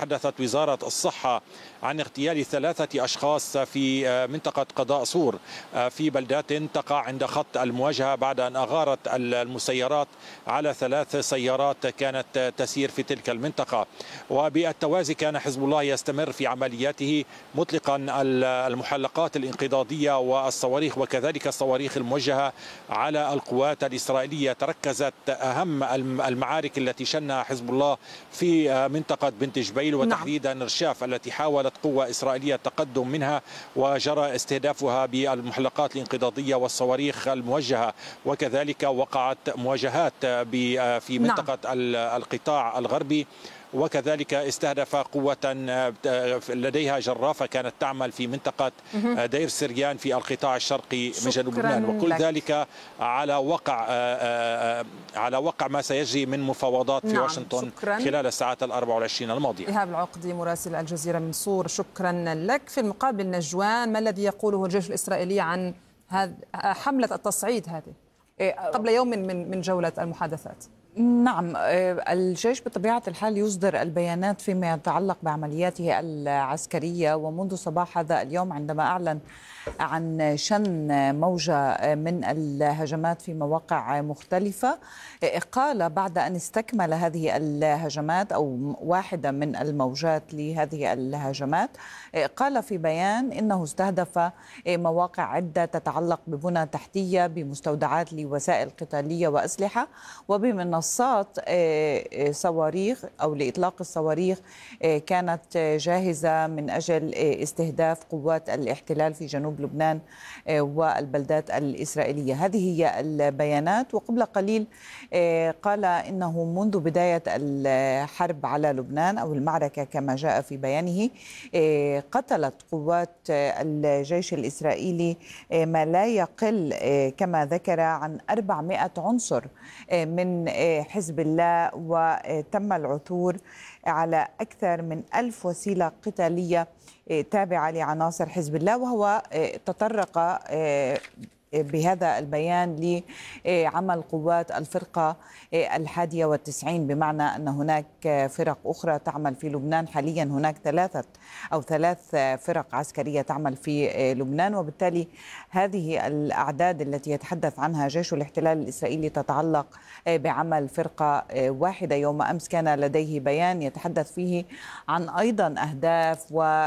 تحدثت وزارة الصحة عن اغتيال 3 أشخاص في منطقة قضاء صور في بلدات تقع عند خط المواجهة بعد أن أغارت المسيرات على 3 سيارات كانت تسير في تلك المنطقة. وبالتوازي كان حزب الله يستمر في عملياته مطلقا المحلقات الانقضاضية والصواريخ وكذلك الصواريخ الموجهة على القوات الإسرائيلية. تركزت أهم المعارك التي شنها حزب الله في منطقة بنت جبيل وتحديدا رشاف التي حاولت قوة إسرائيلية التقدم منها وجرى استهدافها بالمحلقات الانقضاضية والصواريخ الموجهة. وكذلك وقعت مواجهات في منطقة القطاع الغربي، وكذلك استهدف قوة لديها جرافة كانت تعمل في منطقة دير سريان في القطاع الشرقي من جنوب لبنان. وكل ذلك على وقع ما سيجري من مفاوضات في واشنطن خلال الساعات 24 الماضية. إيهاب العقدي مراسل الجزيرة من صور، شكرا لك. في المقابل نجوان، ما الذي يقوله الجيش الإسرائيلي عن حملة التصعيد هذه قبل يوم من جولة المحادثات؟ نعم، الجيش بطبيعة الحال يصدر البيانات فيما يتعلق بعملياته العسكرية، ومنذ صباح هذا اليوم عندما أعلن عن شن موجة من الهجمات في مواقع مختلفة، قال بعد أن استكمل هذه الهجمات أو واحدة من الموجات لهذه الهجمات، قال في بيان إنه استهدف مواقع عدة تتعلق ببنى تحتية، بمستودعات لوسائل قتالية وأسلحة، وبمنصات صواريخ أو لإطلاق الصواريخ كانت جاهزة من أجل استهداف قوات الاحتلال في جنوب لبنان والبلدات الإسرائيلية. هذه هي البيانات. وقبل قليل قال إنه منذ بداية الحرب على لبنان أو المعركة كما جاء في بيانه، قتلت قوات الجيش الإسرائيلي ما لا يقل كما ذكر عن 400 عنصر من حزب الله، وتم العثور على أكثر من 1000 وسيلة قتالية تابعة لعناصر حزب الله. وهو تطرق بهذا البيان لعمل قوات الفرقة 91، بمعنى أن هناك فرق أخرى تعمل في لبنان. حاليا هناك 3 فرق عسكرية تعمل في لبنان، وبالتالي هذه الأعداد التي يتحدث عنها جيش الاحتلال الإسرائيلي تتعلق بعمل فرقة واحدة. يوم أمس كان لديه بيان يتحدث فيه عن أيضا أهداف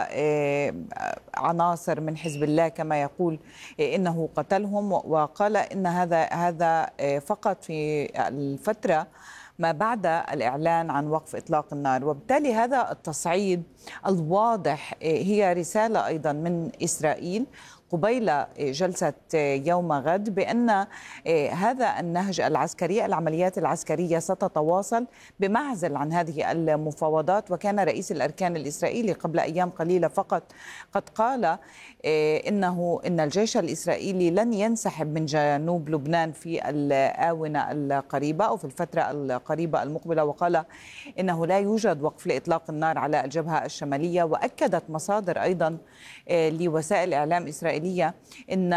وعناصر من حزب الله كما يقول إنه قتلهم، وقال إن هذا فقط في الفترة ما بعد الإعلان عن وقف إطلاق النار. وبالتالي هذا التصعيد الواضح هي رسالة أيضا من إسرائيل قبيل جلسة يوم غد بأن هذا النهج العسكري، العمليات العسكرية ستتواصل بمعزل عن هذه المفاوضات. وكان رئيس الأركان الإسرائيلي قبل أيام قليلة فقط قد قال إن الجيش الإسرائيلي لن ينسحب من جنوب لبنان في الآونة القريبة أو في الفترة القريبة المقبلة، وقال إنه لا يوجد وقف لإطلاق النار على الجبهة الشمالية. وأكدت مصادر أيضا لوسائل إعلام إسرائيلية إن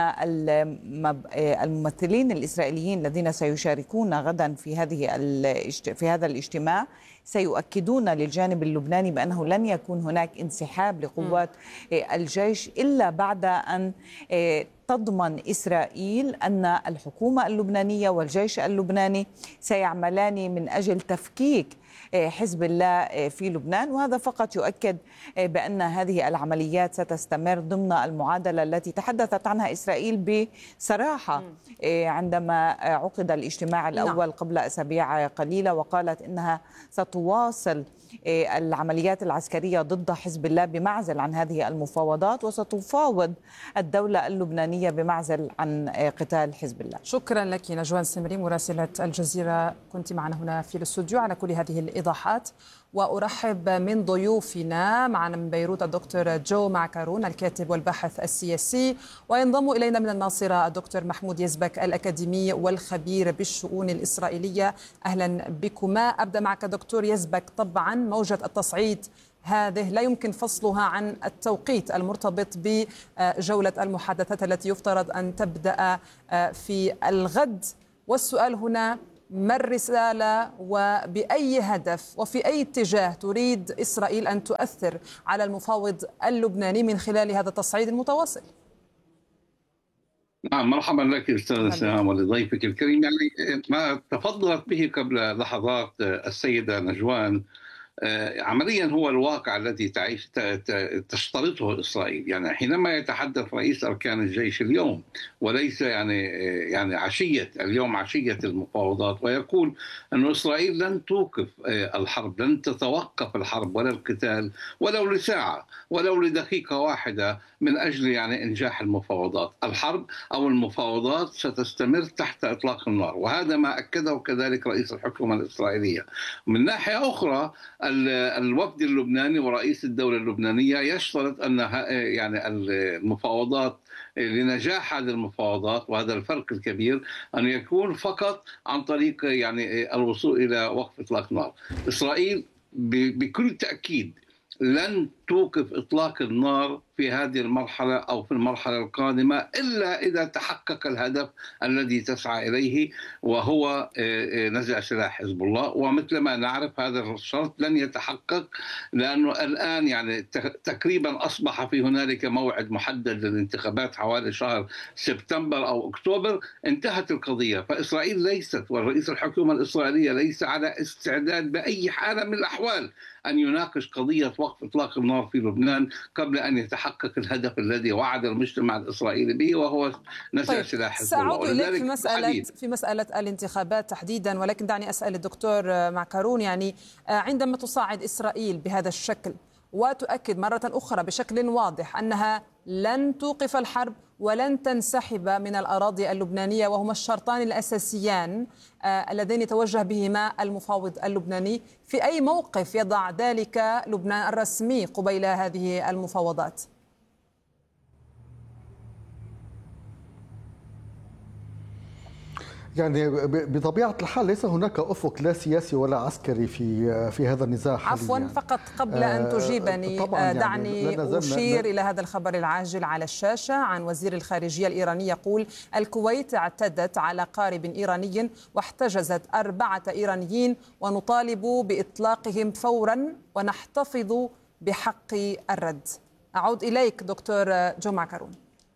الممثلين الإسرائيليين الذين سيشاركون غدا في هذا الاجتماع سيؤكدون للجانب اللبناني بأنه لن يكون هناك انسحاب لقوات الجيش إلا بعد أن تضمن إسرائيل أن الحكومة اللبنانية والجيش اللبناني سيعملان من أجل تفكيك حزب الله في لبنان. وهذا فقط يؤكد بأن هذه العمليات ستستمر ضمن المعادلة التي تحدثت عنها إسرائيل بصراحة عندما عقد الاجتماع الأول قبل أسابيع قليلة، وقالت إنها ستواصل العمليات العسكرية ضد حزب الله بمعزل عن هذه المفاوضات، وستفاوض الدولة اللبنانية بمعزل عن قتال حزب الله. شكرا لك نجوان سمري مراسلة الجزيرة، كنت معنا هنا في الاستوديو على كل هذه الإيضاحات. وأرحب من ضيوفنا معنا من بيروت الدكتور جو معكرون الكاتب والباحث السياسي، وينضم إلينا من الناصرة الدكتور محمود يزبك الأكاديمي والخبير بالشؤون الإسرائيلية. أهلا بكما. أبدأ معك دكتور يزبك. طبعا موجة التصعيد هذه لا يمكن فصلها عن التوقيت المرتبط بجولة المحادثات التي يفترض أن تبدأ في الغد، والسؤال هنا ما الرسالة وبأي هدف وفي أي اتجاه تريد إسرائيل أن تؤثر على المفاوض اللبناني من خلال هذا التصعيد المتواصل؟ نعم، مرحبا لك أستاذ سهام ولضيفك الكريم. يعني ما تفضلت به قبل لحظات السيدة نجوان عمليا هو الواقع الذي تشترطه إسرائيل. يعني حينما يتحدث رئيس أركان الجيش اليوم وليس يعني عشية اليوم، عشية المفاوضات، ويقول أن إسرائيل لن توقف الحرب، لن تتوقف الحرب ولا القتال ولو لساعة ولو لدقيقة واحدة من أجل يعني إنجاح المفاوضات. الحرب أو المفاوضات ستستمر تحت إطلاق النار، وهذا ما أكده كذلك رئيس الحكومة الإسرائيلية. من ناحية أخرى الوفد اللبناني ورئيس الدولة اللبنانية يشترط أن يعني المفاوضات لنجاح هذه المفاوضات، وهذا الفرق الكبير، أن يكون فقط عن طريق يعني الوصول إلى وقف إطلاق نار. إسرائيل بكل تأكيد لن توقف إطلاق النار في هذه المرحلة أو في المرحلة القادمة إلا إذا تحقق الهدف الذي تسعى إليه، وهو نزع سلاح حزب الله. ومثل ما نعرف هذا الشرط لن يتحقق، لأنه الآن يعني تقريبا أصبح في هنالك موعد محدد للانتخابات حوالي شهر سبتمبر أو أكتوبر، انتهت القضية. فإسرائيل ليست، والرئيس الحكومة الإسرائيلية ليس على استعداد بأي حال من الأحوال أن يناقش قضية وقف إطلاق النار في لبنان قبل أن يتحقق الهدف الذي وعد المجتمع الإسرائيلي به، وهو نزع سلاح حزب الله. سأعود إليك في مسألة الانتخابات تحديدا، ولكن دعني أسأل الدكتور معكرون، يعني عندما تصعد إسرائيل بهذا الشكل وتؤكد مرة أخرى بشكل واضح أنها لن توقف الحرب ولن تنسحب من الأراضي اللبنانية، وهما الشرطان الأساسيان اللذين يتوجه بهما المفاوض اللبناني، في أي موقف يضع ذلك لبنان الرسمي قبيل هذه المفاوضات؟ يعني بطبيعة الحال ليس هناك أفق لا سياسي ولا عسكري في هذا النزاع حاليا. عفوا، فقط قبل أن تجيبني دعني أشير إلى هذا الخبر العاجل على الشاشة عن وزير الخارجية الإيراني يقول: الكويت اعتدت على قارب إيراني واحتجزت 4 إيرانيين ونطالب بإطلاقهم فورا ونحتفظ بحق الرد. أعود إليك دكتور جو معكرون.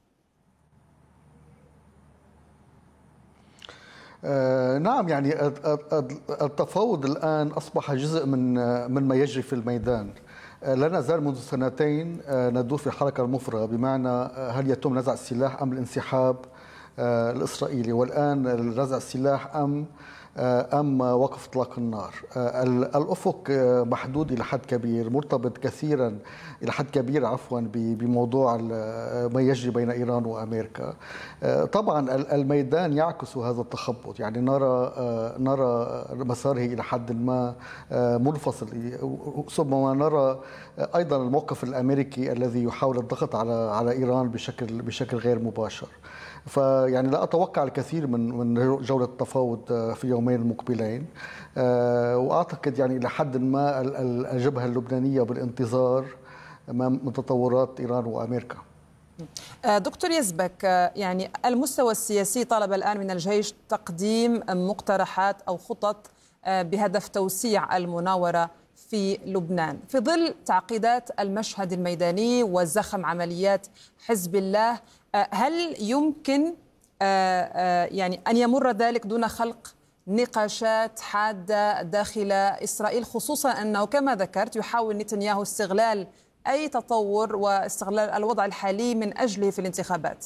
نعم، يعني التفاوض الآن أصبح جزء من ما يجري في الميدان. لا نزال منذ 2 ندور في حركة المفرغة، بمعنى هل يتم نزع السلاح أم الانسحاب الإسرائيلي، والآن نزع السلاح أم وقف إطلاق النار. الأفق محدود إلى حد كبير، مرتبط كثيرا إلى حد كبير بموضوع ما يجري بين إيران وأمريكا. طبعا الميدان يعكس هذا التخبط، يعني نرى مساره إلى حد ما منفصل، ثم نرى أيضا الموقف الأمريكي الذي يحاول الضغط على إيران بشكل غير مباشر. فيعني لا أتوقع الكثير من جولة التفاوض في اليومين المقبلين، وأعتقد يعني إلى حد ما الجبهة اللبنانية بالانتظار أمام تطورات إيران وأمريكا. دكتور يزبك، يعني المستوى السياسي طلب الآن من الجيش تقديم مقترحات أو خطط بهدف توسيع المناورة في لبنان في ظل تعقيدات المشهد الميداني وزخم عمليات حزب الله. هل يمكن يعني أن يمر ذلك دون خلق نقاشات حادة داخل إسرائيل، خصوصا أنه كما ذكرت يحاول نتنياهو استغلال أي تطور واستغلال الوضع الحالي من أجله في الانتخابات؟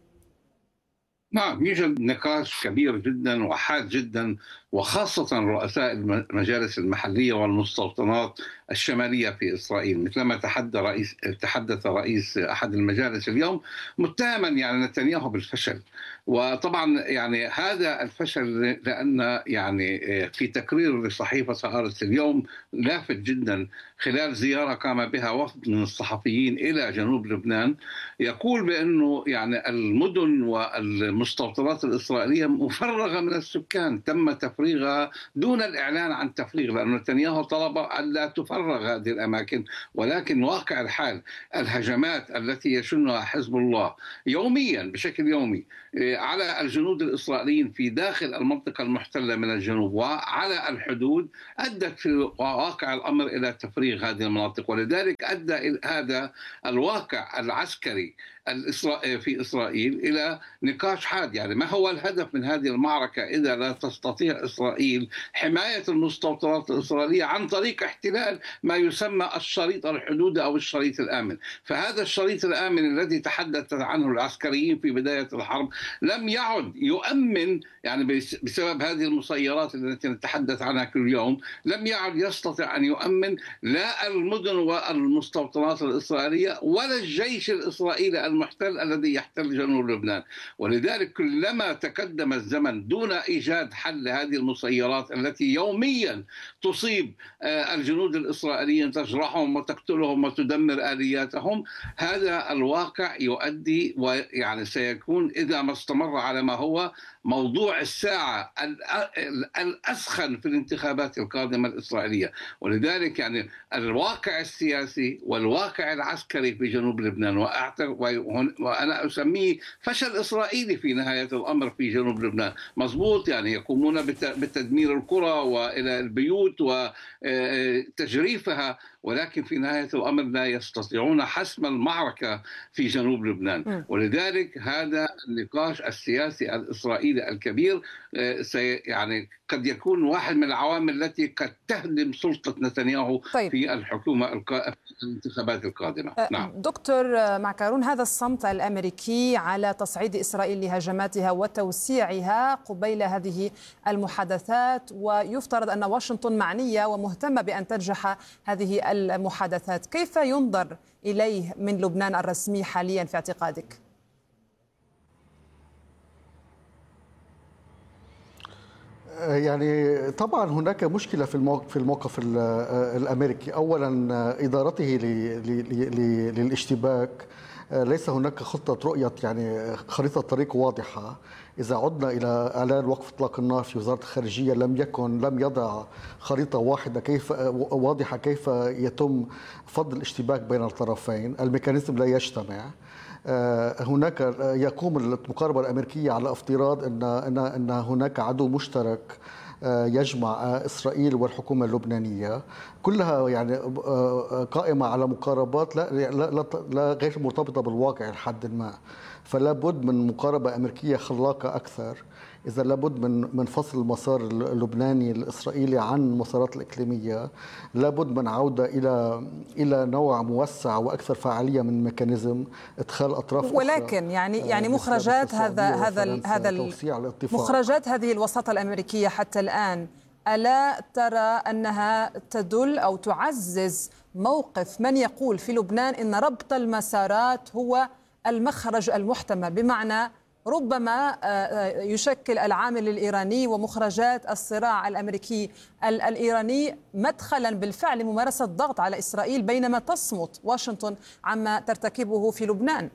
نعم، يوجد نقاش كبير جدا وحاد جدا، وخاصة رؤساء المجالس المحلية والمستوطنات الشمالية في إسرائيل، مثلما تحدث رئيس أحد المجالس اليوم متهما يعني نتنياهو بالفشل. وطبعا يعني هذا الفشل لأن يعني في تقرير لصحيفة هآرتس اليوم لافت جدا خلال زيارة قام بها وفد من الصحفيين إلى جنوب لبنان، يقول بأنه يعني المدن والمستوطنات الإسرائيلية مفرغة من السكان، تم تفريغ تفريغها دون الإعلان عن تفريغ، لأن نتنياهو طلب أن لا تفرغ هذه الأماكن. ولكن واقع الحال الهجمات التي يشنها حزب الله يوميا بشكل يومي على الجنود الإسرائيليين في داخل المنطقة المحتلة من الجنوب وعلى الحدود أدت في واقع الأمر إلى تفريغ هذه المناطق. ولذلك أدى هذا الواقع العسكري في إسرائيل إلى نقاش حاد. يعني ما هو الهدف من هذه المعركة إذا لا تستطيع إسرائيل حماية المستوطنات الإسرائيلية عن طريق احتلال ما يسمى الشريط الحدودي أو الشريط الآمن؟ فهذا الشريط الآمن الذي تحدث عنه العسكريين في بداية الحرب لم يعد يؤمن، يعني بسبب هذه المسيرات التي نتحدث عنها كل يوم، لم يعد يستطيع أن يؤمن لا المدن والمستوطنات الإسرائيلية ولا الجيش الإسرائيلي المحتل الذي يحتل جنوب لبنان. ولذلك كلما تقدم الزمن دون إيجاد حل لهذه المسيرات التي يوميا تصيب الجنود الإسرائيليين، تجرحهم وتقتلهم وتدمر آلياتهم، هذا الواقع يؤدي ويعني سيكون إذا ما استمر على ما هو موضوع الساعة الأسخن في الانتخابات القادمة الإسرائيلية. ولذلك يعني الواقع السياسي والواقع العسكري في جنوب لبنان، وأنا أسميه فشل إسرائيلي في نهاية الأمر في جنوب لبنان. مضبوط، يعني يقومون بتدمير القرى وإلى البيوت وتجريفها، ولكن في نهاية الأمر لا يستطيعون حسم المعركة في جنوب لبنان. ولذلك هذا النقاش السياسي الإسرائيلي الكبير يعني قد يكون واحد من العوامل التي قد تهدم سلطة نتنياهو في الحكومة الانتخابات القادمة. نعم. دكتور معكرون، هذا الصمت الأمريكي على تصعيد إسرائيل لهجماتها وتوسيعها قبيل هذه المحادثات، ويفترض أن واشنطن معنية ومهتمة بأن تنجح هذه المحادثات، كيف ينظر إليه من لبنان الرسمي حاليا في اعتقادك؟ يعني طبعا هناك مشكلة في الموقف الأمريكي. أولا إدارته للاشتباك، ليس هناك خطة رؤية، يعني خريطة طريق واضحة. إذا عدنا إلى إعلان وقف إطلاق النار في وزارة الخارجية لم يضع خريطة واضحة كيف يتم فض الاشتباك بين الطرفين. الميكانيزم لا يجتمع. هناك يقوم المقاربة الأمريكية على افتراض أن هناك عدو مشترك يجمع إسرائيل والحكومة اللبنانية، كلها يعني قائمة على مقاربات لا غير مرتبطة بالواقع لحد ما. فلا بد من مقاربة أمريكية خلاقة أكثر. إذا لابد من فصل المسار اللبناني الإسرائيلي عن المسارات الإقليمية، لابد من عودة إلى نوع موسع وأكثر فعالية من ميكانيزم إدخال أطراف أخرى. ولكن يعني مخرجات مخرجات هذه الوساطة الأمريكية حتى الآن، ألا ترى أنها تدل أو تعزز موقف من يقول في لبنان إن ربط المسارات هو المخرج المحتمل؟ بمعنى ربما يشكل العامل الإيراني ومخرجات الصراع الأمريكي الإيراني مدخلا بالفعل لممارسة ضغط على إسرائيل، بينما تصمت واشنطن عما ترتكبه في لبنان.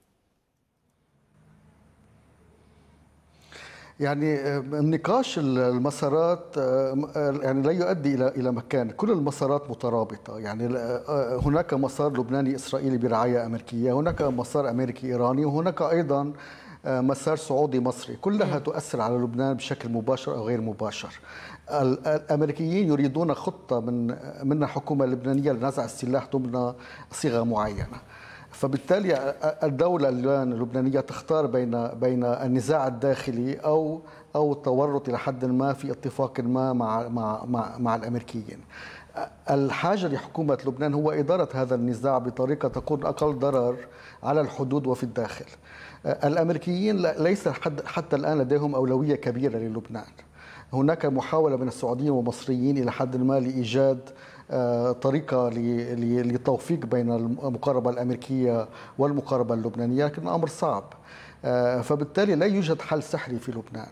يعني نقاش المسارات يعني لا يؤدي إلى مكان. كل المسارات مترابطة. يعني هناك مسار لبناني إسرائيلي برعاية أمريكية، هناك مسار أمريكي إيراني، وهناك أيضا مسار سعودي مصري. كلها تؤثر على لبنان بشكل مباشر أو غير مباشر. الأمريكيين يريدون خطة من الحكومة اللبنانية لنزع السلاح ضمن صيغة معينة. فبالتالي الدولة اللبنانية تختار بين النزاع الداخلي أو التورط إلى حد ما في اتفاق ما مع الأمريكيين. الحاجة لحكومة لبنان هو إدارة هذا النزاع بطريقة تكون أقل ضرر على الحدود وفي الداخل. الأمريكيين ليس حتى الآن لديهم أولوية كبيرة للبنان. هناك محاولة من السعوديين والمصريين إلى حد ما لإيجاد طريقة للتوفيق بين المقاربة الأمريكية والمقاربة اللبنانية، لكن الأمر صعب. فبالتالي لا يوجد حل سحري في لبنان.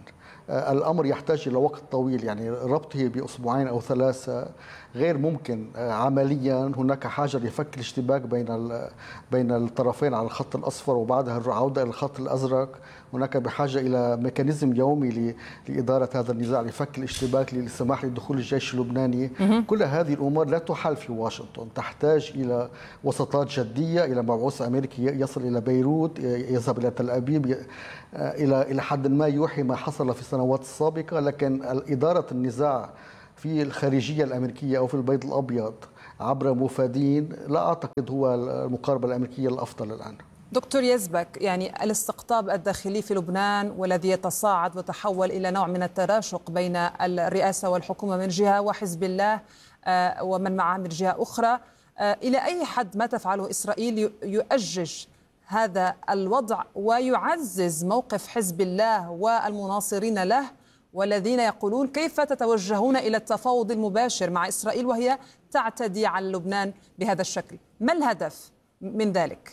الأمر يحتاج إلى وقت طويل، يعني ربطه بأسبوعين أو ثلاثة غير ممكن عمليا. هناك حاجة لفك الاشتباك بين الطرفين على الخط الأصفر وبعدها العودة إلى الخط الأزرق. هناك بحاجة إلى ميكانيزم يومي لإدارة هذا النزاع، لفك الاشتباك، للسماح لدخول الجيش اللبناني. كل هذه الأمور لا تحل في واشنطن، تحتاج إلى وساطات جدية، إلى مبعوث أمريكي يصل إلى بيروت، يذهب إلى تل أبيب، إلى حد ما يوحي ما حصل في السنوات السابقة. لكن إدارة النزاع في الخارجية الأمريكية أو في البيت الأبيض عبر مفادين لا أعتقد هو المقاربة الأمريكية الأفضل الآن. دكتور يزبك، يعني الاستقطاب الداخلي في لبنان والذي يتصاعد وتحول إلى نوع من التراشق بين الرئاسة والحكومة من جهة وحزب الله ومن معه من جهة أخرى، إلى أي حد ما تفعله إسرائيل يؤجج هذا الوضع ويعزز موقف حزب الله والمناصرين له والذين يقولون كيف تتوجهون إلى التفاوض المباشر مع إسرائيل وهي تعتدي على لبنان بهذا الشكل؟ ما الهدف من ذلك؟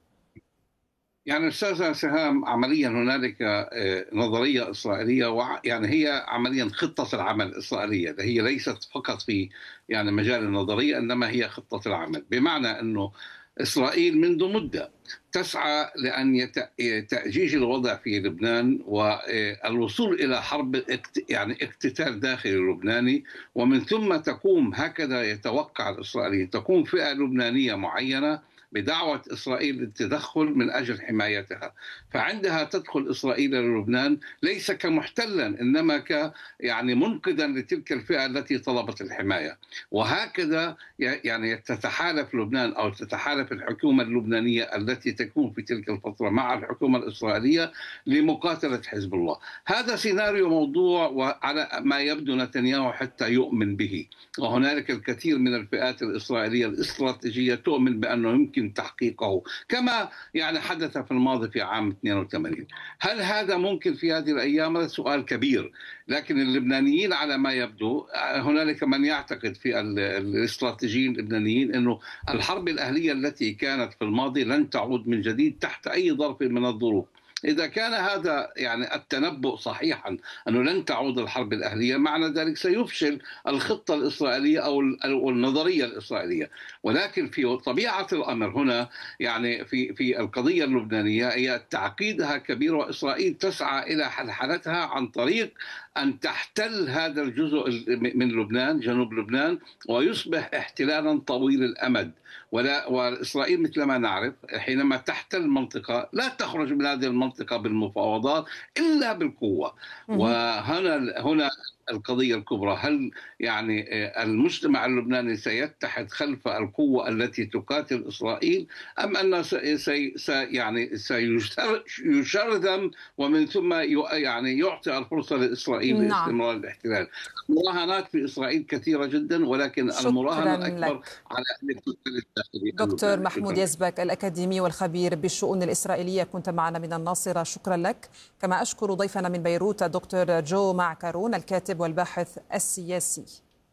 يعني أستاذة سهام، عمليا هنالك نظرية إسرائيلية، يعني هي عمليا خطة العمل الإسرائيلية، هي ليست فقط في يعني مجال النظرية، إنما هي خطة العمل، بمعنى أنه إسرائيل منذ مدة تسعى لأن تأجيج الوضع في لبنان والوصول إلى حرب يعني اقتتال داخلي لبناني، ومن ثم تقوم، هكذا يتوقع الإسرائيليين، تقوم فئة لبنانية معينة بدعوة إسرائيل للتدخل من أجل حمايتها. فعندها تدخل إسرائيل للبنان ليس كمحتلا، إنما يعني منقذا لتلك الفئة التي طلبت الحماية. وهكذا يعني تتحالف لبنان أو تتحالف الحكومة اللبنانية التي تكون في تلك الفترة مع الحكومة الإسرائيلية لمقاتلة حزب الله. هذا سيناريو موضوع، وعلى ما يبدو نتنياهو حتى يؤمن به، وهنالك الكثير من الفئات الإسرائيلية الاستراتيجية تؤمن بأنه يمكن تحقيقه، كما يعني حدث في الماضي في عام 82. هل هذا ممكن في هذه الأيام؟ هذا سؤال كبير. لكن اللبنانيين على ما يبدو، هنالك من يعتقد في الاستراتيجيين اللبنانيين أنه الحرب الأهلية التي كانت في الماضي لن تعود من جديد تحت أي ظرف من الظروف. إذا كان هذا يعني التنبؤ صحيحا أنه لن تعود الحرب الأهلية، معنى ذلك سيفشل الخطة الإسرائيلية أو النظرية الإسرائيلية. ولكن في طبيعة الأمر هنا، يعني في القضية اللبنانية، هي تعقيدها كبير، وإسرائيل تسعى إلى حلحلتها عن طريق أن تحتل هذا الجزء من لبنان، جنوب لبنان، ويصبح احتلالا طويل الأمد. وإسرائيل مثل ما نعرف حينما تحتل منطقة لا تخرج من هذه المنطقة بالمفاوضات إلا بالقوة. وهنا القضية الكبرى، هل يعني المجتمع اللبناني سيتحد خلف القوة التي تقاتل إسرائيل، أم أن يعني سيشرذم ومن ثم يعني يعطي الفرصة لإسرائيل لاستمرار الاحتلال؟ المراهنات في إسرائيل كثيرة جدا، ولكن المراهنة الأكبر على أهل الداخلي. دكتور محمود يزبك، الأكاديمي والخبير بالشؤون الإسرائيلية، كنت معنا من الناصرة، شكرا لك. كما أشكر ضيفنا من بيروت الدكتور جو معكرون، الكاتب والباحث السياسي.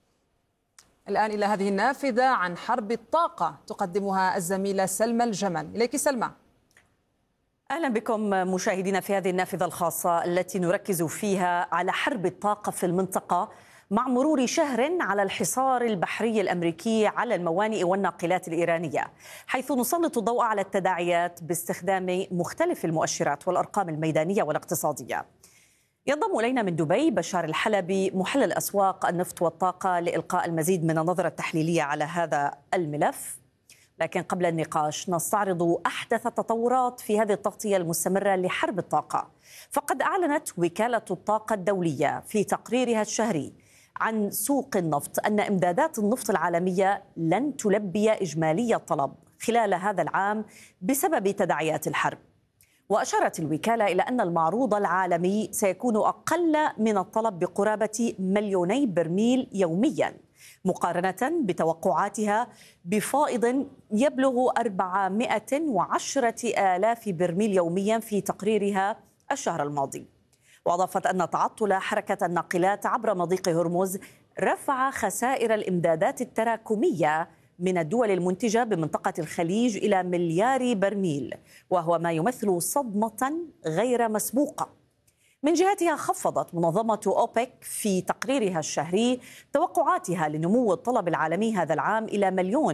الآن إلى هذه النافذة عن حرب الطاقة تقدمها الزميلة سلمى الجمل. إليك سلمى. أهلا بكم مشاهدينا في هذه النافذة الخاصة التي نركز فيها على حرب الطاقة في المنطقة، مع مرور شهر على الحصار البحري الأمريكي على الموانئ والناقلات الإيرانية، حيث نسلط الضوء على التداعيات باستخدام مختلف المؤشرات والأرقام الميدانية والاقتصادية. ينضم إلينا من دبي بشار الحلبي، محلل أسواق النفط والطاقة، لإلقاء المزيد من النظرة التحليلية على هذا الملف. لكن قبل النقاش نستعرض أحدث التطورات في هذه التغطية المستمرة لحرب الطاقة. فقد أعلنت وكالة الطاقة الدولية في تقريرها الشهري عن سوق النفط أن إمدادات النفط العالمية لن تلبي إجمالي الطلب خلال هذا العام بسبب تداعيات الحرب. وأشارت الوكالة إلى أن المعروض العالمي سيكون أقل من الطلب بقرابة 2,000,000 برميل يومياً، مقارنة بتوقعاتها بفائض يبلغ 410,000 برميل يومياً في تقريرها الشهر الماضي. وأضافت أن تعطل حركة الناقلات عبر مضيق هرمز رفع خسائر الإمدادات التراكمية من الدول المنتجة بمنطقة الخليج إلى 1,000,000,000 برميل، وهو ما يمثل صدمة غير مسبوقة. من جهتها خفضت منظمة أوبك في تقريرها الشهري توقعاتها لنمو الطلب العالمي هذا العام إلى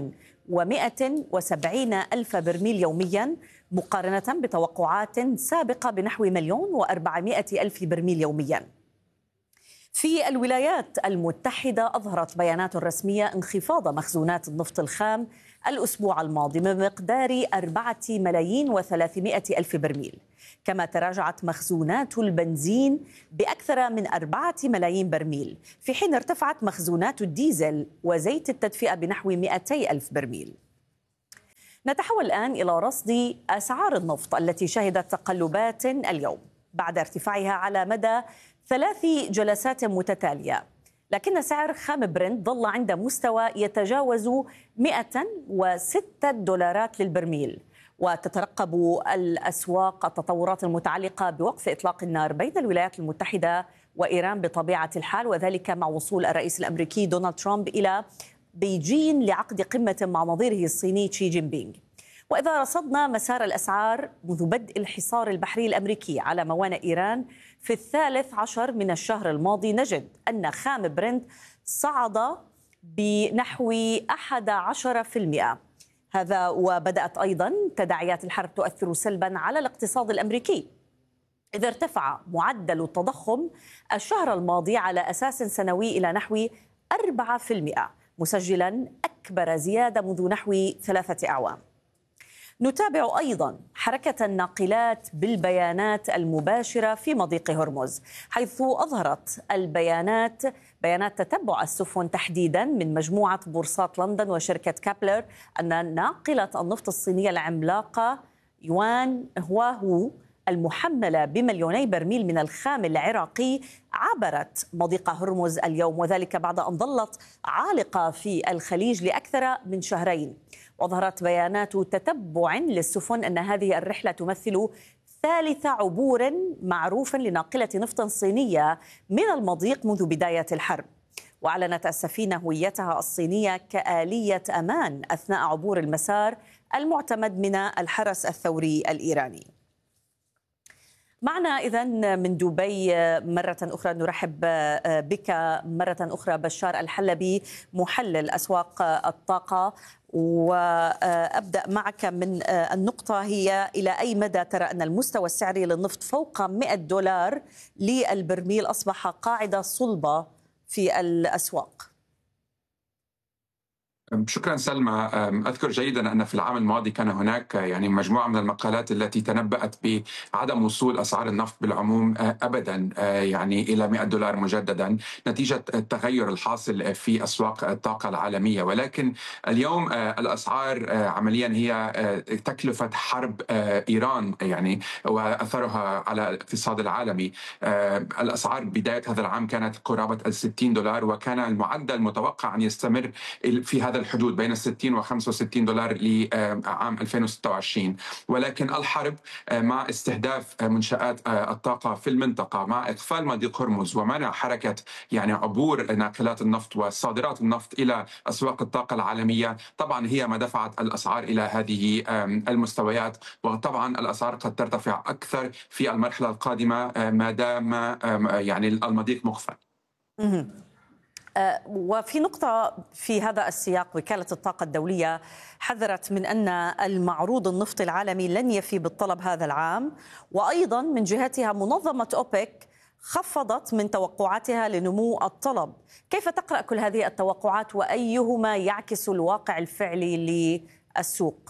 1,170,000 برميل يوميا، مقارنة بتوقعات سابقة بنحو 1,400,000 برميل يوميا. في الولايات المتحدة أظهرت بيانات رسمية انخفاض مخزونات النفط الخام الأسبوع الماضي بمقدار 4,300,000 برميل، كما تراجعت مخزونات البنزين بأكثر من 4,000,000 برميل، في حين ارتفعت مخزونات الديزل وزيت التدفئة بنحو 200,000 برميل. نتحول الآن إلى رصد أسعار النفط التي شهدت تقلبات اليوم بعد ارتفاعها على مدى 3 جلسات متتالية، لكن سعر خام برنت ظل عند مستوى يتجاوز 106 دولارات للبرميل. وتترقب الأسواق التطورات المتعلقة بوقف إطلاق النار بين الولايات المتحدة وإيران بطبيعة الحال، وذلك مع وصول الرئيس الأمريكي دونالد ترامب إلى بيجين لعقد قمة مع نظيره الصيني شي جين بينغ. وإذا رصدنا مسار الأسعار منذ بدء الحصار البحري الأمريكي على موانئ إيران في 13 من الشهر الماضي، نجد أن خام برنت صعد بنحو 11%. هذا وبدأت أيضا تداعيات الحرب تؤثر سلبا على الاقتصاد الأمريكي، إذا ارتفع معدل التضخم الشهر الماضي على أساس سنوي إلى نحو 4%، مسجلا أكبر زيادة منذ نحو 3 أعوام. نتابع أيضا حركة الناقلات بالبيانات المباشرة في مضيق هرمز، حيث أظهرت بيانات تتبع السفن تحديدا من مجموعة بورصات لندن وشركة كابلر أن ناقلة النفط الصينية العملاقة يوان هواهو المحملة ب2,000,000 برميل من الخام العراقي عبرت مضيق هرمز اليوم، وذلك بعد أن ظلت عالقة في الخليج لأكثر من شهرين. وظهرت بيانات تتبع للسفن أن هذه الرحلة تمثل ثالث عبور معروف لناقلة نفط صينية من المضيق منذ بداية الحرب. وأعلنت السفينة هويتها الصينية كآلية أمان أثناء عبور المسار المعتمد من الحرس الثوري الإيراني. معنا إذن من دبي مرة أخرى نرحب بك مرة أخرى بشار الحلبي، محلل أسواق الطاقة، وأبدأ معك من النقطة هي إلى أي مدى ترى أن المستوى السعري للنفط فوق 100 دولار للبرميل أصبح قاعدة صلبة في الأسواق؟ شكرا سلمى. أذكر جيدا أن في العام الماضي كان هناك مجموعة من المقالات التي تنبأت بعدم وصول أسعار النفط بالعموم أبدا إلى 100 دولار مجددا نتيجة التغير الحاصل في أسواق الطاقة العالمية. ولكن اليوم الأسعار عمليا هي تكلفة حرب إيران وأثرها على الاقتصاد العالمي. الأسعار بداية هذا العام كانت قرابة 60 دولار، وكان المعدل متوقع أن يستمر في هذا الحدود بين 60 و65 دولار لعام 2026. ولكن الحرب مع استهداف منشآت الطاقة في المنطقة، مع إقفال مضيق هرمز ومنع حركة عبور ناقلات النفط وصادرات النفط إلى أسواق الطاقة العالمية، طبعا هي ما دفعت الأسعار إلى هذه المستويات. وطبعا الأسعار قد ترتفع أكثر في المرحلة القادمة ما دام المضيق مقفل. وفي نقطة في هذا السياق، وكالة الطاقة الدولية حذرت من أن المعروض النفطي العالمي لن يفي بالطلب هذا العام، وأيضا من جهتها منظمة أوبك خفضت من توقعاتها لنمو الطلب. كيف تقرأ كل هذه التوقعات وأيهما يعكس الواقع الفعلي للسوق؟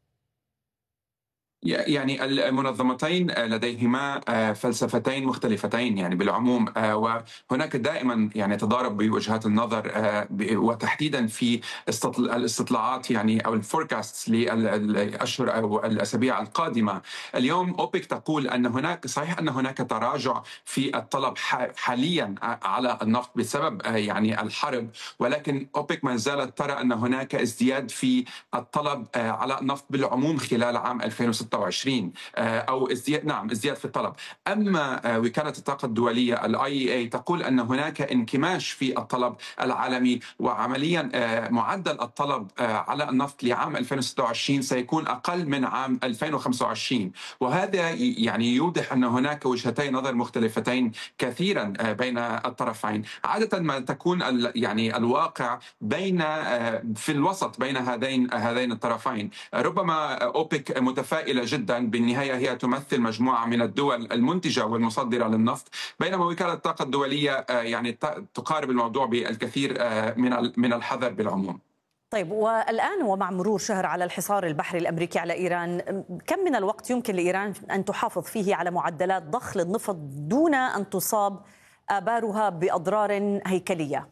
المنظمتين لديهما فلسفتين مختلفتين بالعموم، وهناك دائما تضارب بوجهات النظر، وتحديدا في الاستطلاعات أو الفوركاست للأشهر أو الأسابيع القادمة. اليوم أوبك تقول أن صحيح أن هناك تراجع في الطلب حاليا على النفط بسبب الحرب، ولكن أوبك ما زالت ترى أن هناك ازدياد في الطلب على النفط بالعموم خلال عام 2016 2026 أو ازدياد في الطلب. أما وكالة الطاقة الدولية IEA تقول أن هناك انكماش في الطلب العالمي، وعمليا معدل الطلب على النفط لعام 2026 سيكون أقل من عام 2025، وهذا يعني يوضح أن هناك وجهتين نظر مختلفتين كثيرا بين الطرفين. عادة ما تكون يعني الواقع في الوسط بين هذين الطرفين. ربما أوبك متفائلة جدا، بالنهاية هي تمثل مجموعة من الدول المنتجة والمصدرة للنفط، بينما وكالة الطاقة الدولية يعني تقارب الموضوع بالكثير من الحذر بالعموم. طيب، والآن ومع مرور شهر على الحصار البحري الأمريكي على إيران، كم من الوقت يمكن لإيران أن تحافظ فيه على معدلات ضخ للنفط دون أن تصاب آبارها بأضرار هيكلية؟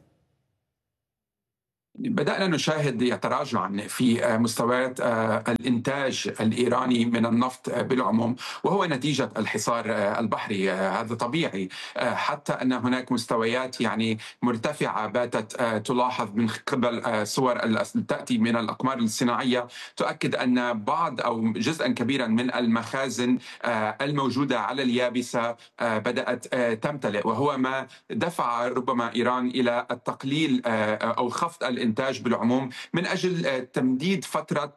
بدأنا نشاهد تراجعا في مستويات الإنتاج الإيراني من النفط بالعموم، وهو نتيجة الحصار البحري. هذا طبيعي، حتى أن هناك مستويات يعني مرتفعة باتت تلاحظ من قبل صور تأتي من الأقمار الصناعية تؤكد أن بعض أو جزءا كبيرا من المخازن الموجودة على اليابسة بدأت تمتلئ، وهو ما دفع ربما إيران إلى التقليل أو خفض الإنتاج بالعموم من أجل تمديد فترة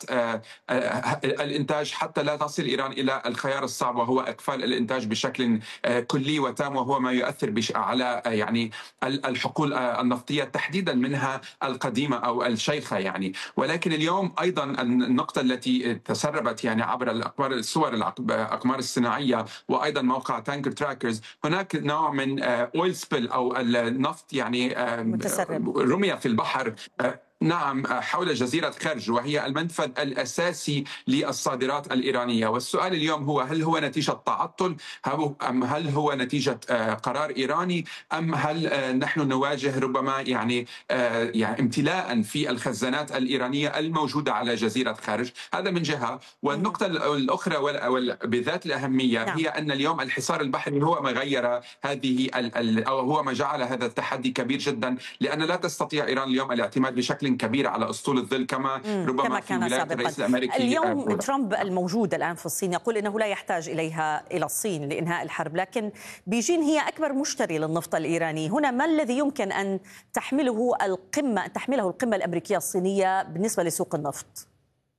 الإنتاج حتى لا تصل إيران إلى الخيار الصعب، وهو إقفال الإنتاج بشكل كلي وتام، وهو ما يؤثر على يعني الحقول النفطية تحديدا منها القديمة أو الشيخة يعني. ولكن اليوم أيضا النقطة التي تسربت يعني عبر الصور الأقمار الصناعية وأيضا موقع تانكر تراكرز، هناك نوع من أويل سبيل أو النفط يعني متسرب رمي في البحر نعم حول جزيرة خرج، وهي المنفذ الأساسي للصادرات الإيرانية. والسؤال اليوم هو: هل هو نتيجة تعطل أم هل هو نتيجة قرار إيراني، أم هل نحن نواجه ربما يعني امتلاء في الخزانات الإيرانية الموجودة على جزيرة خرج؟ هذا من جهة. والنقطة الأخرى بذات الأهمية هي أن اليوم الحصار البحري هو ما غير هذه أو هو ما جعل هذا التحدي كبير جدا، لأن لا تستطيع إيران اليوم الاعتماد بشكل كبير على أسطول الظل كما ربما كان في ولاية سابقا. الرئيس الأمريكي. اليوم ترامب الموجود الآن في الصين يقول إنه لا يحتاج إلى الصين لإنهاء الحرب، لكن بيجين هي أكبر مشتري للنفط الإيراني. هنا ما الذي يمكن أن تحمله القمة الأمريكية الصينية بالنسبة لسوق النفط؟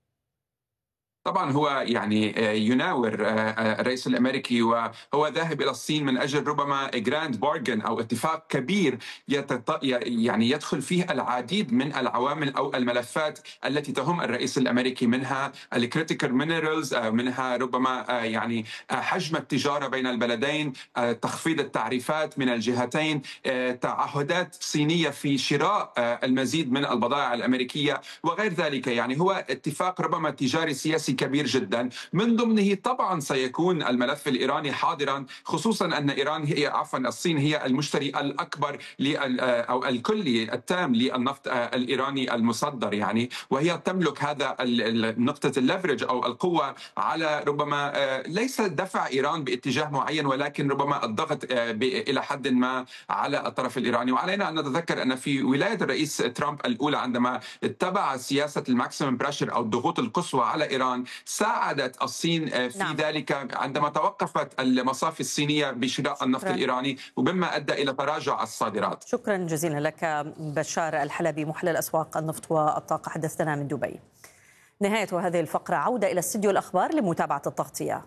طبعا هو يعني يناور الرئيس الأمريكي، وهو ذاهب إلى الصين من أجل ربما جراند بارجن أو اتفاق كبير يعني يدخل فيه العديد من العوامل أو الملفات التي تهم الرئيس الأمريكي، منها الكريتيكال مينرالز، منها ربما يعني حجم التجارة بين البلدين، تخفيض التعريفات من الجهتين، تعهدات صينية في شراء المزيد من البضائع الأمريكية وغير ذلك. يعني هو اتفاق ربما تجاري سياسي كبير جدا، من ضمنه طبعا سيكون الملف الإيراني حاضرا، خصوصا أن الصين هي المشتري الأكبر أو الكلي التام للنفط الإيراني المصدر يعني، وهي تملك هذا نقطة الليفرج أو القوة على ربما ليس دفع إيران باتجاه معين، ولكن ربما الضغط إلى حد ما على الطرف الإيراني. وعلينا أن نتذكر أن في ولاية الرئيس ترامب الأولى عندما اتبع سياسة الماكسيمم بريشر أو الضغوط القصوى على إيران، ساعدت الصين في ذلك عندما توقفت المصافي الصينية بشراء النفط الإيراني، ومما أدى إلى تراجع الصادرات. شكرا جزيلا لك بشار الحلبي، محلل أسواق النفط والطاقة، حدثنا من دبي. نهاية هذه الفقرة، عودة إلى استديو الأخبار لمتابعة التغطية.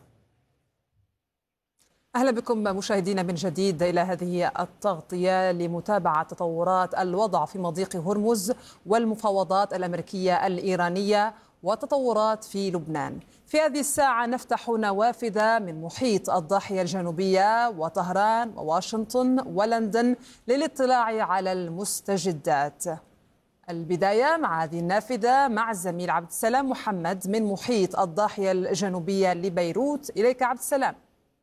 أهلا بكم مشاهدينا من جديد إلى هذه التغطية لمتابعة تطورات الوضع في مضيق هرمز والمفاوضات الأمريكية الإيرانية وتطورات في لبنان. في هذه الساعة نفتح نوافذ من محيط الضاحية الجنوبية وطهران وواشنطن ولندن للاطلاع على المستجدات. البداية مع هذه النافذة مع الزميل عبد السلام محمد من محيط الضاحية الجنوبية لبيروت. إليك عبد السلام.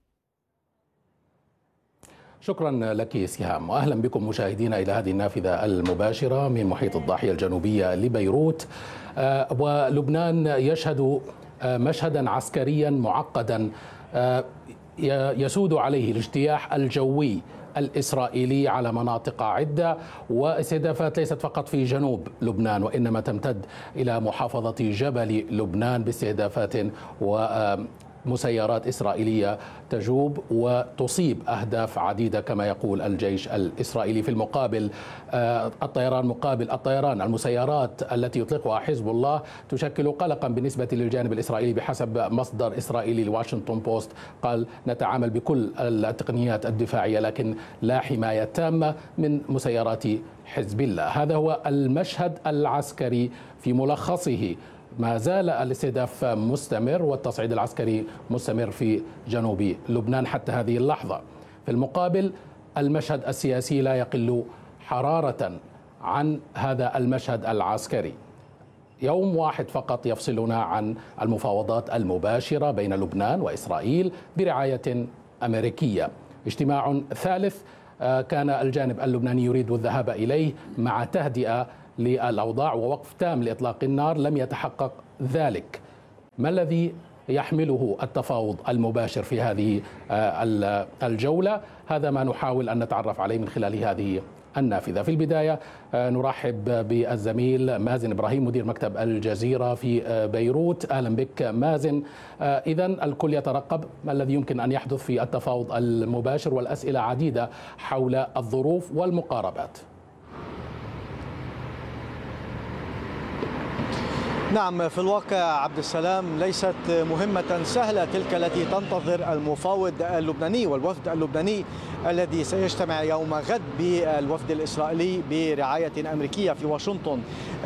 شكرا لك سهام، وأهلا بكم مشاهدينا إلى هذه النافذة المباشرة من محيط الضاحية الجنوبية لبيروت. ولبنان يشهد مشهدا عسكريا معقدا يسود عليه الاجتياح الجوي الإسرائيلي على مناطق عدة، واستهدافات ليست فقط في جنوب لبنان وإنما تمتد إلى محافظة جبل لبنان باستهدافات مسيرات إسرائيلية تجوب وتصيب أهداف عديدة كما يقول الجيش الإسرائيلي. في المقابل الطيران المسيرات التي يطلقها حزب الله تشكل قلقا بالنسبة للجانب الإسرائيلي بحسب مصدر إسرائيلي لواشنطن بوست، قال نتعامل بكل التقنيات الدفاعية لكن لا حماية تامة من مسيرات حزب الله. هذا هو المشهد العسكري في ملخصه. ما زال الاستهداف مستمر والتصعيد العسكري مستمر في جنوب لبنان حتى هذه اللحظة. في المقابل المشهد السياسي لا يقل حرارة عن هذا المشهد العسكري. يوم واحد فقط يفصلنا عن المفاوضات المباشرة بين لبنان وإسرائيل برعاية أمريكية. اجتماع ثالث كان الجانب اللبناني يريد الذهاب إليه مع تهدئة للأوضاع ووقف تام لإطلاق النار، لم يتحقق ذلك. ما الذي يحمله التفاوض المباشر في هذه الجولة؟ هذا ما نحاول أن نتعرف عليه من خلال هذه النافذة. في البداية نرحب بالزميل مازن إبراهيم مدير مكتب الجزيرة في بيروت. أهلا بك مازن. إذن الكل يترقب ما الذي يمكن أن يحدث في التفاوض المباشر، والأسئلة عديدة حول الظروف والمقاربات. نعم، في الواقع عبد السلام ليست مهمة سهلة تلك التي تنتظر المفاوض اللبناني والوفد اللبناني الذي سيجتمع يوم غد بالوفد الإسرائيلي برعاية أمريكية في واشنطن.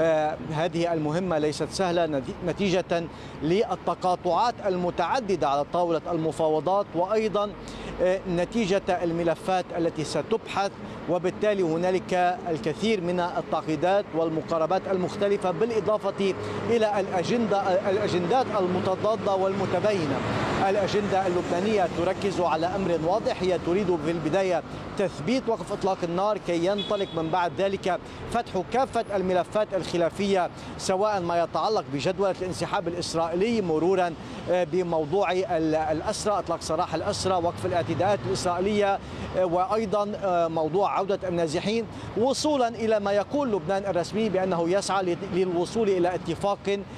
هذه المهمة ليست سهلة نتيجة للتقاطعات المتعددة على طاولة المفاوضات، وأيضا نتيجة الملفات التي ستبحث، وبالتالي هنالك الكثير من التعقيدات والمقاربات المختلفة بالإضافة إلى الأجندات المتضادة والمتباينة. الأجندة اللبنانية تركز على أمر واضح، هي تريد في البداية تثبيت وقف إطلاق النار كي ينطلق من بعد ذلك فتح كافة الملفات الخلافية، سواء ما يتعلق بجدولة الانسحاب الإسرائيلي مرورا بموضوع الأسرى، إطلاق سراح الأسرى، وقف الاعتداءات الإسرائيلية، وأيضا موضوع عودة النازحين، وصولا إلى ما يقول لبنان الرسمي بأنه يسعى للوصول إلى اتفاق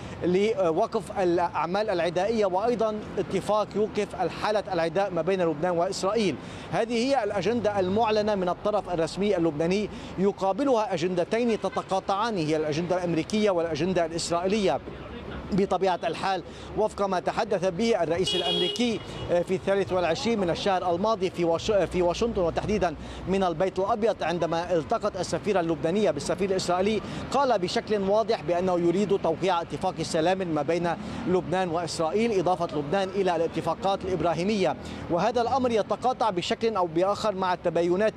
لوقف الأعمال العدائية، وأيضا اتفاق يوقف الحالة العداء ما بين لبنان وإسرائيل. هذه هي الأجندة المعلنة من الطرف الرسمي اللبناني. يقابلها أجندتين تتقاطعان، هي الأجندة الأمريكية والأجندة الإسرائيلية. بطبيعة الحال وفق ما تحدث به الرئيس الأمريكي في 23 من الشهر الماضي في واشنطن، وتحديدا من البيت الأبيض، عندما التقت السفيرة اللبنانية بالسفير الإسرائيلي، قال بشكل واضح بأنه يريد توقيع اتفاق سلام ما بين لبنان وإسرائيل، إضافة لبنان إلى الاتفاقات الإبراهيمية. وهذا الأمر يتقاطع بشكل أو بآخر مع تباينات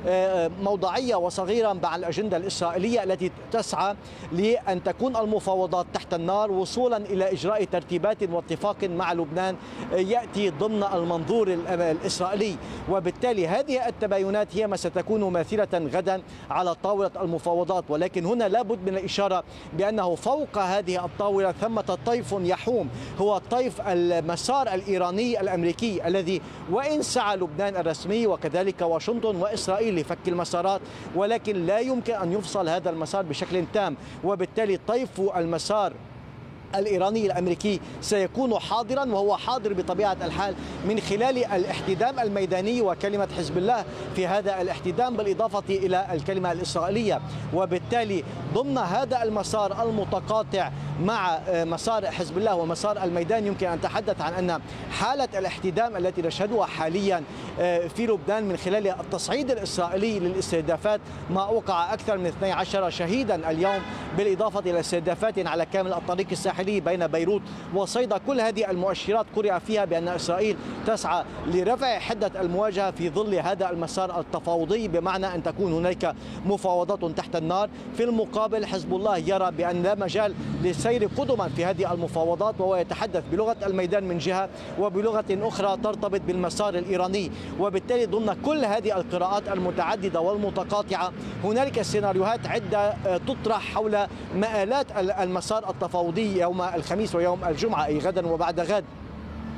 موضعية وصغيرة مع الأجندة الإسرائيلية التي تسعى لأن تكون المفاوضات تحت النار وصولا إلى إجراء ترتيبات واتفاق مع لبنان يأتي ضمن المنظور الإسرائيلي. وبالتالي هذه التباينات هي ما ستكون ماثلة غدا على طاولة المفاوضات. ولكن هنا لابد من الإشارة بأنه فوق هذه الطاولة ثمة طيف يحوم، هو طيف المسار الإيراني الأمريكي الذي وإن سعى لبنان الرسمي وكذلك واشنطن وإسرائيل لفك المسارات، ولكن لا يمكن أن يفصل هذا المسار بشكل تام. وبالتالي طيف المسار الإيراني الأمريكي سيكون حاضرا، وهو حاضر بطبيعة الحال من خلال الاحتدام الميداني وكلمة حزب الله في هذا الاحتدام، بالإضافة إلى الكلمة الإسرائيلية. وبالتالي ضمن هذا المسار المتقاطع مع مسار حزب الله ومسار الميدان يمكن أن نتحدث عن أن حالة الاحتدام التي نشهدها حاليا في لبنان من خلال التصعيد الإسرائيلي للاستهدافات، ما أوقع أكثر من 12 شهيدا اليوم، بالإضافة إلى استهدافات على كامل الطريق الساحلي بين بيروت وصيدا. كل هذه المؤشرات قرأ فيها بأن إسرائيل تسعى لرفع حدة المواجهة في ظل هذا المسار التفاوضي، بمعنى أن تكون هناك مفاوضات تحت النار. في المقابل حزب الله يرى بأن لا مجال للسير قدما في هذه المفاوضات، وهو يتحدث بلغة الميدان من جهة وبلغة أخرى ترتبط بالمسار الإيراني. وبالتالي ضمن كل هذه القراءات المتعددة والمتقاطعة هنالك سيناريوهات عدة تطرح حول مآلات المسار التفاوضي يوم الخميس ويوم الجمعة، أي غدا وبعد غد.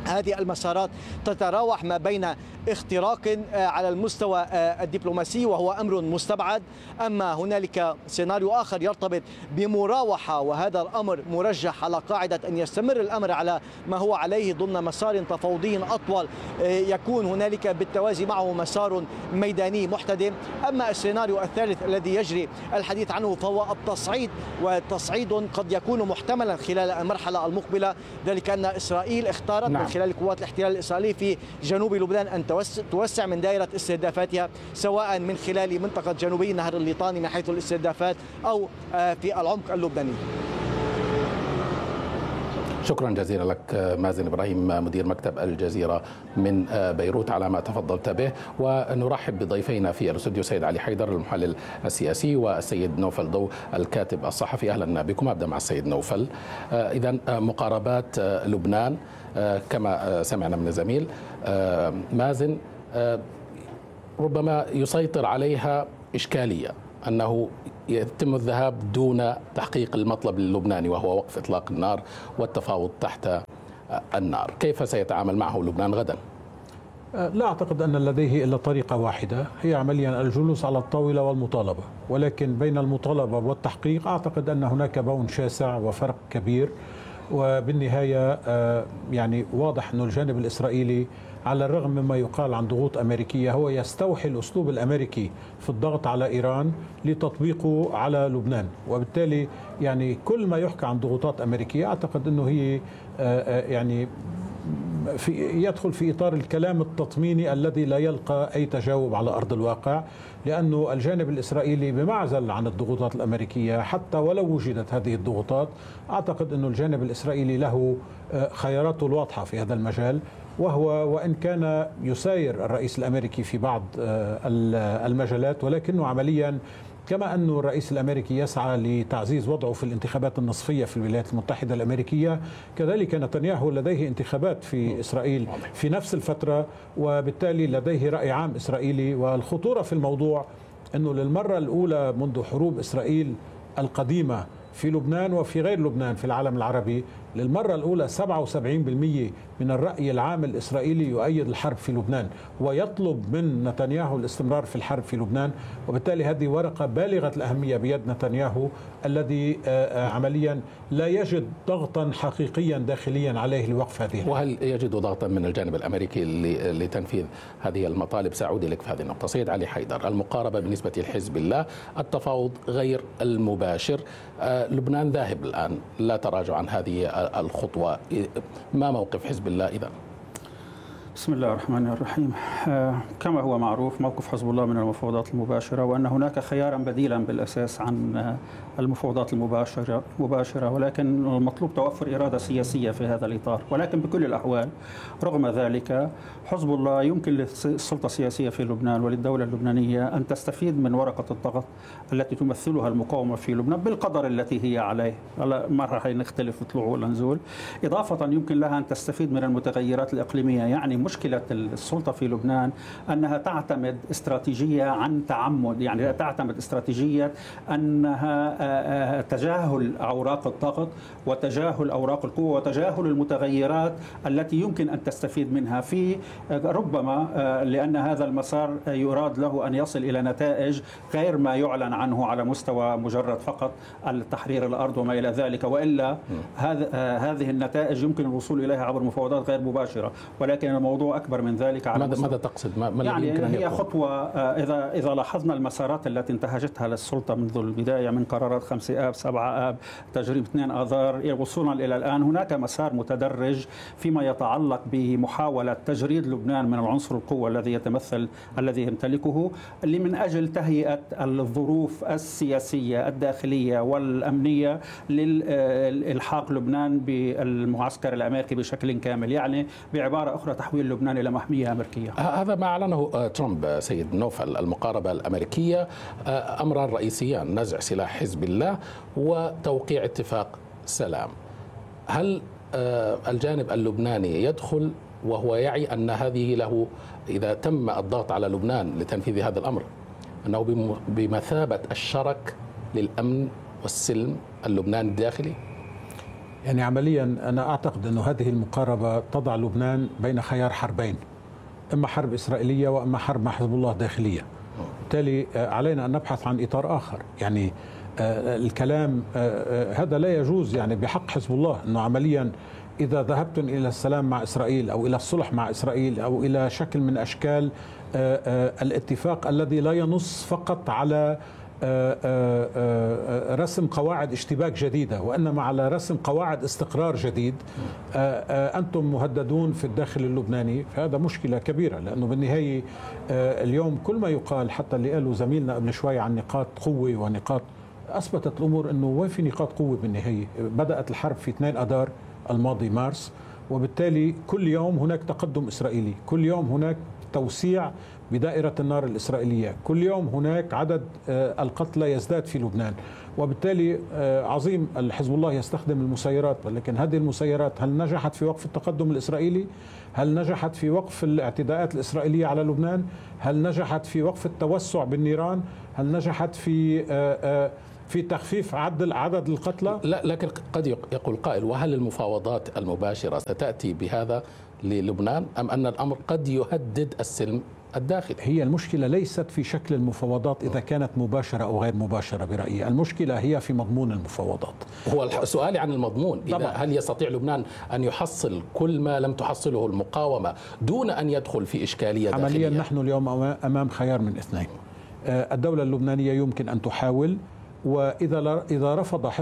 هذه المسارات تتراوح ما بين اختراق على المستوى الدبلوماسي وهو أمر مستبعد، أما هنالك سيناريو آخر يرتبط بمراوحة، وهذا الأمر مرجح على قاعدة أن يستمر الأمر على ما هو عليه ضمن مسار تفاوضي أطول يكون هنالك بالتوازي معه مسار ميداني محتدم. أما السيناريو الثالث الذي يجري الحديث عنه فهو التصعيد، والتصعيد قد يكون محتملا خلال المرحلة المقبلة، ذلك أن إسرائيل اختارت من خلال قوات الاحتلال الإسرائيلي في جنوب لبنان أن توسع من دائرة استهدافاتها، سواء من خلال منطقة جنوبي نهر الليطاني من حيث الاستهدافات أو في العمق اللبناني. شكرا جزيلا لك مازن إبراهيم مدير مكتب الجزيرة من بيروت على ما تفضلت به. ونرحب بضيفينا في الاستوديو السيد علي حيدر المحلل السياسي والسيد نوفل ضو الكاتب الصحفي. أهلا بكم. أبدأ مع السيد نوفل. إذن مقاربات لبنان كما سمعنا من الزميل مازن ربما يسيطر عليها إشكالية أنه يتم الذهاب دون تحقيق المطلب اللبناني وهو وقف إطلاق النار والتفاوض تحت النار. كيف سيتعامل معه لبنان غدا؟ لا أعتقد أن لديه إلا طريقة واحدة، هي عمليا الجلوس على الطاولة والمطالبة، ولكن بين المطالبة والتحقيق أعتقد أن هناك بون شاسع وفرق كبير. وبالنهاية يعني واضح أن الجانب الإسرائيلي على الرغم مما يقال عن ضغوط أمريكية هو يستوحي الأسلوب الأمريكي في الضغط على إيران لتطبيقه على لبنان، وبالتالي يعني كل ما يحكى عن ضغوطات أمريكية أعتقد أنه هي يعني يدخل في إطار الكلام التطميني الذي لا يلقى أي تجاوب على أرض الواقع، لأنه الجانب الإسرائيلي بمعزل عن الضغوطات الأمريكية حتى ولو وجدت هذه الضغوطات. أعتقد أن الجانب الإسرائيلي له خياراته الواضحة في هذا المجال، وهو وإن كان يساير الرئيس الأمريكي في بعض المجالات، ولكنه عمليا كما أن الرئيس الأمريكي يسعى لتعزيز وضعه في الانتخابات النصفية في الولايات المتحدة الأمريكية، كذلك نتنياهو لديه انتخابات في إسرائيل في نفس الفترة، وبالتالي لديه رأي عام إسرائيلي. والخطورة في الموضوع أنه للمرة الأولى منذ حروب إسرائيل القديمة في لبنان وفي غير لبنان في العالم العربي، للمرة الأولى 77% من الرأي العام الإسرائيلي يؤيد الحرب في لبنان ويطلب من نتنياهو الاستمرار في الحرب في لبنان. وبالتالي هذه ورقة بالغة الأهمية بيد نتنياهو الذي عمليا لا يجد ضغطا حقيقيا داخليا عليه لوقف هذه. وهل يجد ضغطا من الجانب الأمريكي لتنفيذ هذه المطالب؟ سأعود لك في هذه النقطة. سيد علي حيدر، المقاربة بالنسبة لحزب الله، التفاوض غير المباشر، لبنان ذاهب الآن لا تراجع عن هذه الخطوة، ما موقف حزب الله إذا؟ بسم الله الرحمن الرحيم. كما هو معروف موقف حزب الله من المفاوضات المباشرة، وأن هناك خيارا بديلا بالأساس عن المفاوضات المباشرة، ولكن المطلوب توفر إرادة سياسية في هذا الإطار. ولكن بكل الأحوال رغم ذلك حزب الله يمكن للسلطة السياسية في لبنان وللدولة اللبنانية أن تستفيد من ورقة الضغط التي تمثلها المقاومة في لبنان بالقدر التي هي عليه، ما راح نختلف طلوع ولا نزول. إضافة يمكن لها أن تستفيد من المتغيرات الإقليمية. يعني مشكلة السلطة في لبنان أنها تعتمد استراتيجية عن تعمد، يعني تعتمد استراتيجية أنها تجاهل أوراق الضغط وتجاهل أوراق القوة وتجاهل المتغيرات التي يمكن أن تستفيد منها في ربما لأن هذا المسار يراد له أن يصل إلى نتائج غير ما يعلن عنه على مستوى مجرد فقط تحرير الأرض وما إلى ذلك، وإلا هذه النتائج يمكن الوصول إليها عبر مفاوضات غير مباشرة. ولكن الموضوع أكبر من ذلك. على ماذا تقصد؟ يعني هي خطوة إذا لاحظنا المسارات التي انتهجتها للسلطة منذ البداية من قرارات 5 آب 7 آب تجريب 2 آذار وصولا إلى الآن، هناك مسار متدرج فيما يتعلق بمحاولة تجريد لبنان من العنصر القوة الذي يمتلكه من أجل تهيئة الظروف السياسية الداخلية والأمنية للإلحاق لبنان بالمعسكر الأمريكي بشكل كامل، يعني بعبارة أخرى تحويل لبنان إلى محمية أمريكية. هذا ما أعلنه ترامب سيد نوفل، المقاربة الأمريكية، أمران رئيسيان: نزع سلاح حزب الله وتوقيع اتفاق سلام. هل الجانب اللبناني يدخل وهو يعي أن هذه له إذا تم الضغط على لبنان لتنفيذ هذا الأمر أنه بمثابة الشرك للأمن والسلم اللبناني الداخلي؟ يعني عمليا أنا أعتقد أن هذه المقاربة تضع لبنان بين خيار حربين، إما حرب إسرائيلية وإما حرب مع حزب الله داخلية. بالتالي علينا أن نبحث عن إطار آخر. يعني الكلام هذا لا يجوز يعني بحق حزب الله، أنه عمليا إذا ذهبتم إلى السلام مع إسرائيل أو إلى الصلح مع إسرائيل أو إلى شكل من أشكال الاتفاق الذي لا ينص فقط على رسم قواعد اشتباك جديدة وإنما على رسم قواعد استقرار جديد، أنتم مهددون في الداخل اللبناني. فهذا مشكلة كبيرة، لأنه بالنهاية اليوم كل ما يقال، حتى اللي قاله زميلنا قبل شوي عن نقاط قوة ونقاط، أثبتت الأمور أنه وين في نقاط قوة بالنهاية. بدأت الحرب في 2 أذار الماضي مارس، وبالتالي كل يوم هناك تقدم إسرائيلي، كل يوم هناك توسيع بدائرة النار الإسرائيلية، كل يوم هناك عدد القتلى يزداد في لبنان. وبالتالي عظيم الحزب الله يستخدم المسيرات، ولكن هذه المسيرات هل نجحت في وقف التقدم الإسرائيلي؟ هل نجحت في وقف الاعتداءات الإسرائيلية على لبنان؟ هل نجحت في وقف التوسع بالنيران؟ هل نجحت في تخفيف عدد القتلى؟ لا، لكن قد يقول قائل: وهل المفاوضات المباشرة ستأتي بهذا للبنان أم أن الأمر قد يهدد السلم الداخلي؟ هي المشكلة ليست في شكل المفاوضات إذا كانت مباشرة أو غير مباشرة برأيي، المشكلة هي في مضمون المفاوضات. هو سؤالي عن المضمون. هل يستطيع لبنان أن يحصل كل ما لم تحصله المقاومة دون أن يدخل في إشكالية داخلية؟ عمليا نحن اليوم أمام خيار من اثنين. الدولة اللبنانية يمكن أن تحاول، وإذا رفض